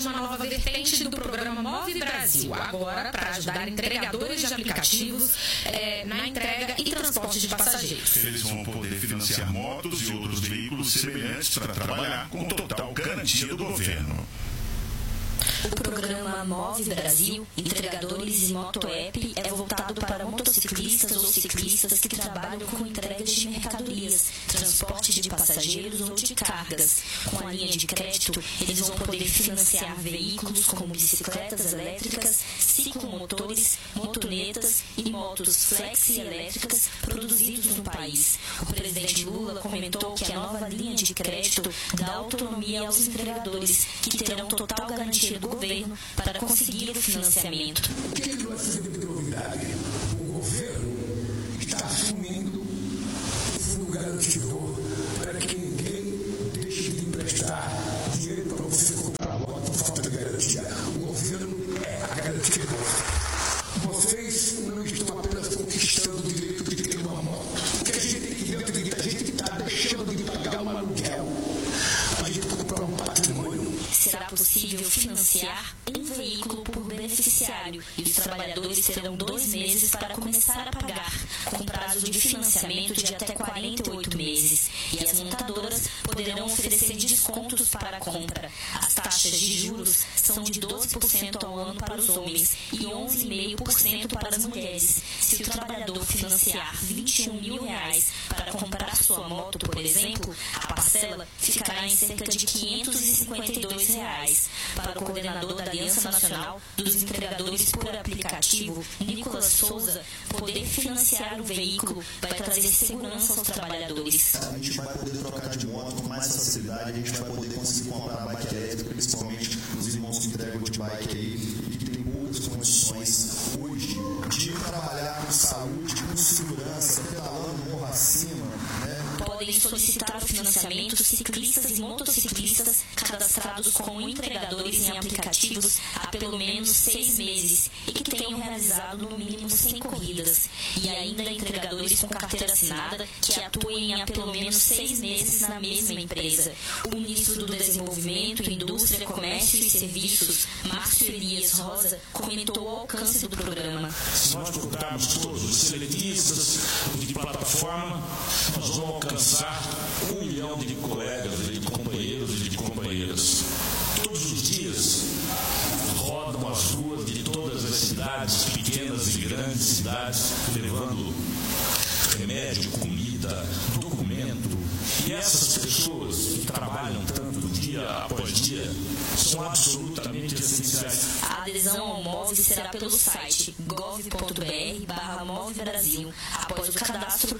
uma nova vertente do programa Move Brasil, agora para ajudar entregadores de aplicativos na entrega e transporte de passageiros. Eles vão poder financiar motos e outros veículos semelhantes para trabalhar com total garantia do governo. O programa Move Brasil, Entregadores e Moto App, é voltado para motociclistas ou ciclistas que trabalham com entregas de mercadorias, transporte de passageiros ou de cargas. Com a linha de crédito, eles vão poder financiar veículos como bicicletas elétricas, ciclomotores, motonetas e motos flexi elétricas produzidos no país. O presidente Lula comentou que a nova linha de crédito dá autonomia aos entregadores, que terão total garantia do governo para conseguir o financiamento. O que vai ser de novidade? O governo está assumindo o fundo garantidor para que ninguém deixe de emprestar dinheiro para você comprar moto por falta de garantia. O governo é a garantia. Vocês não estão apenas conquistando o direito de ter uma moto. O que a gente tem que ver é que a gente está deixando de pagar um aluguel para a gente comprar um patrimônio. Será possível financiar um veículo por beneficiário e os trabalhadores terão 2 meses para começar a pagar, com prazo de financiamento de até 48 meses. E as montadoras poderão oferecer descontos para a compra. As taxas de juros são de 12% ao ano para os homens e 11,5% para as mulheres. Se o trabalhador financiar R$21 mil para comprar sua moto, por exemplo, a parcela ficará em cerca de R$552. Para o coordenador da Aliança Nacional dos Entregadores por Aplicativo, Nicolas Souza, poder financiar o veículo vai trazer segurança aos trabalhadores. A gente vai poder trocar de moto com mais facilidade, a gente vai poder conseguir comprar bike elétrica, principalmente os irmãos que entregam de bike aí, e que tem boas condições hoje de trabalhar com saúde, com segurança, pedalando morro acima, né? Podem solicitar o financiamento ciclistas e motociclistas cadastrados como entregadores em aplicativos há pelo menos 6 meses e que tenham realizado no mínimo 100 corridas. E ainda entregadores com carteira assinada que atuem há pelo menos 6 meses na mesma empresa. O ministro do Desenvolvimento, Indústria, Comércio e Serviços, Márcio Elias Rosa, comentou o alcance do programa. Se nós colocarmos todos os seletistas de plataforma, nós vamos alcançar 1 milhão de colegas, de companheiros e de companheiras. Todos os dias rodam as ruas de todas as cidades, pequenas e grandes cidades, levando remédio, comida, documento. E essas pessoas que trabalham tanto dia após dia são absolutamente essenciais. A adesão ao MOVE será pelo site gov.br/MoveBrasil. Após o cadastro,